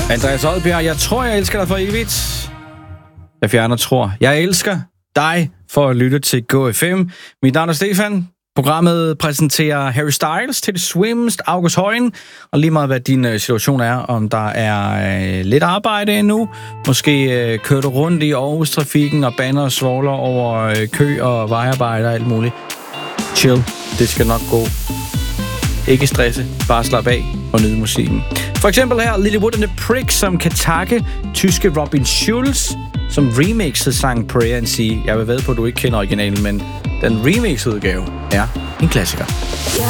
Andreas Oddbjerg, jeg tror, jeg elsker dig for evigt. Jeg fjerner tror. Jeg elsker dig for at lytte til GoFM. Mit navn er Stefan. Programmet præsenterer Harry Styles, Teddy Swims, August Højen. Og lige meget hvad din situation er, om der er lidt arbejde endnu. Måske kører du rundt i Aarhus-trafikken og bander og svogler over kø og vejarbejde og alt muligt. Chill. Det skal nok gå. Ikke stresse, bare slap af og nyde musikken. For eksempel her, Lilywood and the Prick, som kan takke tyske Robin Schulz, som remixede sang Prayer and Sea. Jeg vil vædde på, at du ikke kender originalen, men den remixede udgave er en klassiker.